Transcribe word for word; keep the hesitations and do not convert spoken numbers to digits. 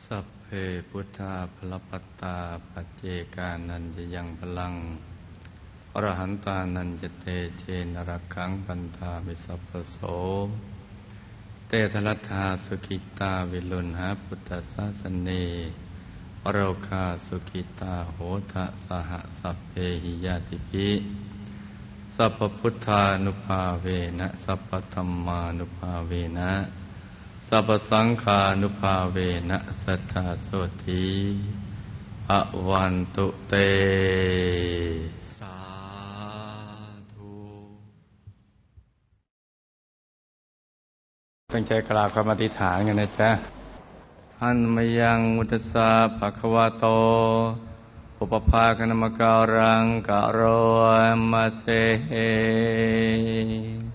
สัพเพพุทธาภลปัตตาปัจเจกานันจะยังพลังอรหันตานันจะเตเชนรักขังปันธามิสัพพโสเตทลัทธาสุขิตาวิลุณหาพุทธศาสเนอโรคาสุขิตาโหทะสหสัพเพหิยาติภิสัพพพุทธานุภาเวนะสัพพธัมมานุภาเวนะสัพพสังฆานุภาเวนะสัทธาโสธีอวันตุเตสาธุตั้งใจกราบคำอธิษฐานกันนะจ๊ะหันมายังมุตสาภควะโตอุปภาคณมการังกะโรมาเส